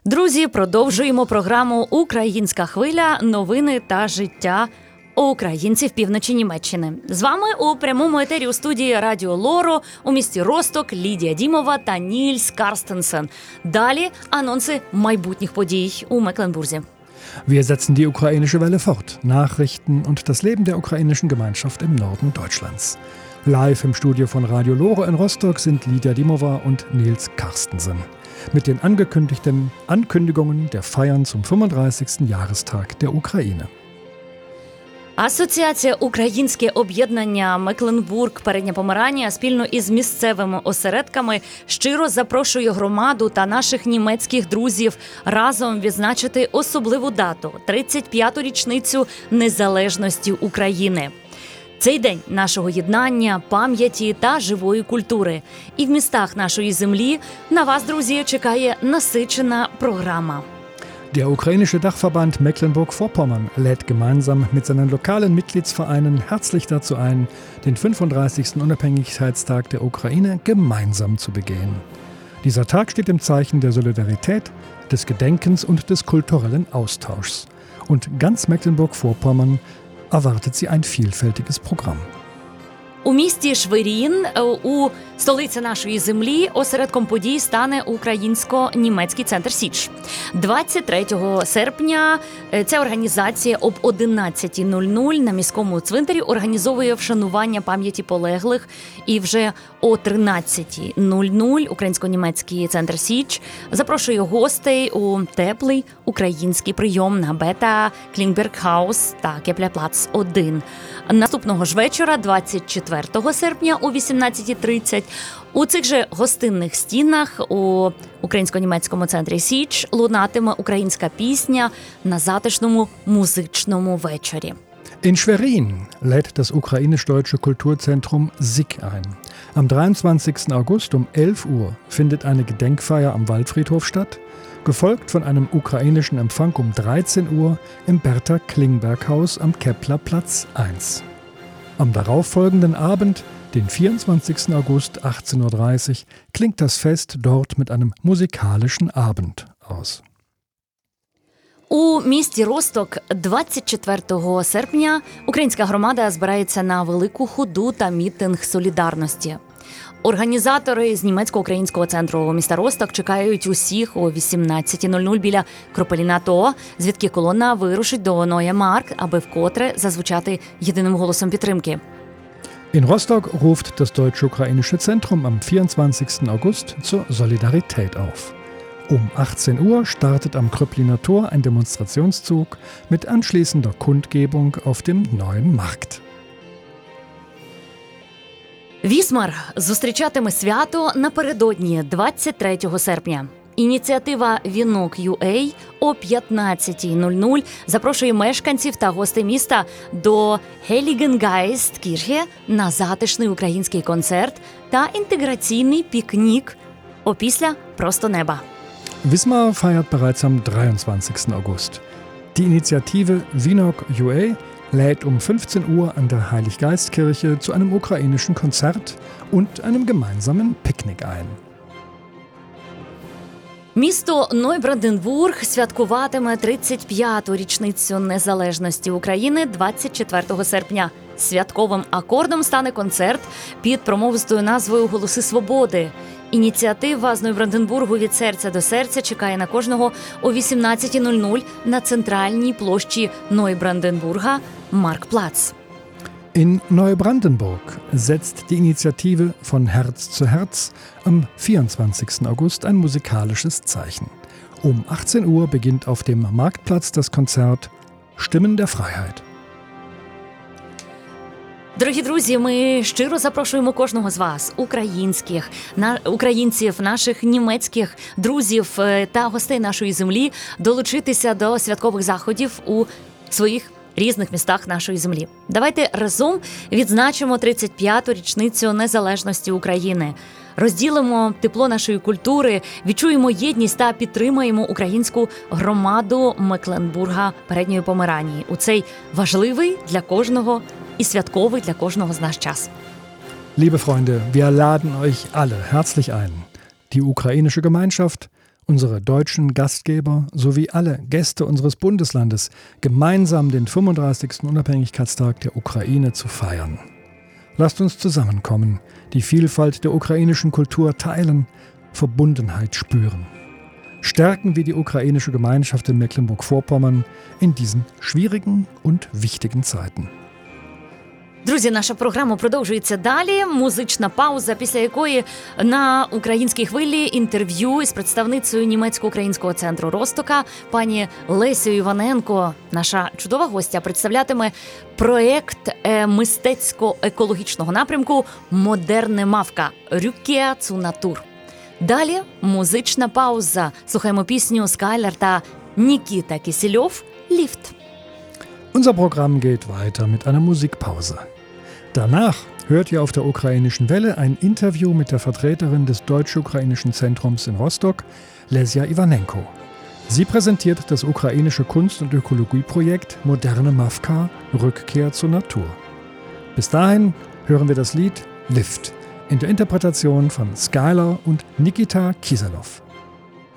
Друзі, продовжуємо програму «Українська хвиля. Новини та життя українців півночі Німеччини». З вами у прямому етері у студії Радіо Лоро у місті Росток Лідія Дімова та Нільс Карстенсен. Далі анонси майбутніх подій у Мекленбурзі. Wir setzen die ukrainische Welle fort. Nachrichten und das Leben der ukrainischen Gemeinschaft im Norden Deutschlands. Live im Studio von Radio Lore in Rostock sind Lidia Dimova und Nils Karstensen. Mit den angekündigten Ankündigungen der Feiern zum 35. Jahrestag der Ukraine. Асоціація «Українське об'єднання Мекленбург Передня Померанія» спільно із місцевими осередками щиро запрошує громаду та наших німецьких друзів разом відзначити особливу дату – 35-ту річницю незалежності України. Цей день нашого єднання, пам'яті та живої культури. І в містах нашої землі на вас, друзі, чекає насичена програма. Der ukrainische Dachverband Mecklenburg-Vorpommern lädt gemeinsam mit seinen lokalen Mitgliedsvereinen herzlich dazu ein, den 35. Unabhängigkeitstag der Ukraine gemeinsam zu begehen. Dieser Tag steht im Zeichen der Solidarität, des Gedenkens und des kulturellen Austauschs. Und ganz Mecklenburg-Vorpommern erwartet sie ein vielfältiges Programm. У місті Шверін, у столиці нашої землі, осередком подій стане українсько-німецький центр «Січ». 23 серпня ця організація об 11:00 на міському цвинтарі організовує вшанування пам'яті полеглих. І вже о 13:00 українсько-німецький центр «Січ» запрошує гостей у теплий український прийом на Бета Клінгбергхаус та Кеплерплац 1. Наступного ж вечора, 24 серпня о 18:30, у цих же гостинних стінах у українсько-німецькому центрі «Січ» лунатиме українська пісня на затишному музичному вечорі. In Schwerin lädt das ukrainisch-deutsche Kulturzentrum SIG ein. Am 23. August um 11 Uhr findet eine Gedenkfeier am Waldfriedhof statt, gefolgt von einem ukrainischen Empfang um 13 Uhr im Bertha Klingberg-Haus am Keplerplatz 1. Am darauffolgenden Abend, den 24. August 18:30 Uhr, klingt das Fest dort mit einem musikalischen Abend aus. У місті Росток 24 серпня українська громада збирається на велику ходу та мітинг солідарності. Організатори з німецько-українського центру міста Росток чекають усіх о 18:00 біля Кропеліна ТО, звідки колона вирушить до Neue Markt, аби вкотре зазвучати єдиним голосом підтримки. In Rostock ruft das Deutsch-Ukrainische Zentrum am 24. August zur Solidarität auf. Um 18 Uhr startet am Kröpliner Tor ein Demonstrationszug mit anschließender Kundgebung auf dem Neuen Markt. Вісмар зустрічатиме свято напередодні 23 серпня. Ініціатива «Вінок.UA» о 15:00 запрошує мешканців та гостей міста до Heiligengeist-Kirche на затишний український концерт та інтеграційний пікнік опісля «Просто неба». Wismar feiert bereits am 23. August. Die Initiative Wienog.UA lädt um 15 Uhr an der Heiliggeistkirche zu einem ukrainischen Konzert und einem gemeinsamen Picknick ein. Місто Нойбранденбург святкуватиме 35-ту річницю незалежності України 24 серпня. Святковим акордом стане концерт під промовистою назвою «Голоси свободи». Ініціатива з Нойбранденбургу «Від серця до серця» чекає на кожного о 18:00 на центральній площі Нойбранденбурга Маркплац. In Neubrandenburg setzt die Initiative von Herz zu Herz am 24. August ein musikalisches Zeichen. Um 18 Uhr beginnt auf dem Marktplatz das Konzert Stimmen der Freiheit. Дорогі друзі, ми щиро запрошуємо кожного з вас, українців, наших німецьких друзів та гостей нашої землі, долучитися до святкових заходів у своїх різних містах нашої землі. Давайте разом відзначимо 35-ту річницю незалежності України. Розділимо тепло нашої культури, відчуємо єдність та підтримаємо українську громаду Мекленбурга Передньої Померанії у цей важливий для кожного і святковий для кожного з нас час. Liebe Freunde, wir laden euch alle herzlich ein. Die ukrainische Gemeinschaft unsere deutschen Gastgeber sowie alle Gäste unseres Bundeslandes gemeinsam den 35. Unabhängigkeitstag der Ukraine zu feiern. Lasst uns zusammenkommen, die Vielfalt der ukrainischen Kultur teilen, Verbundenheit spüren. Stärken wir die ukrainische Gemeinschaft in Mecklenburg-Vorpommern in diesen schwierigen und wichtigen Zeiten. Друзі, наша програма продовжується далі. Музична пауза, після якої на українській хвилі інтерв'ю із представницею німецько-українського центру Ростока пані Лесею Іваненко, наша чудова гостя, представлятиме проєкт мистецько-екологічного напрямку «Модерне Мавка» «Rückkehr zu Natur». Далі музична пауза. Слухаємо пісню Скайлер та Нікіта Кисельов «Lift». Unser Programm geht weiter mit einer Musikpause. Danach hört ihr auf der ukrainischen Welle ein Interview mit der Vertreterin des Deutsch-Ukrainischen Zentrums in Rostock, Lesia Ivanenko. Sie präsentiert das ukrainische Kunst- und Ökologieprojekt Moderne Mavka – Rückkehr zur Natur. Bis dahin hören wir das Lied Lift in der Interpretation von Skylar und Nikita Kiselov.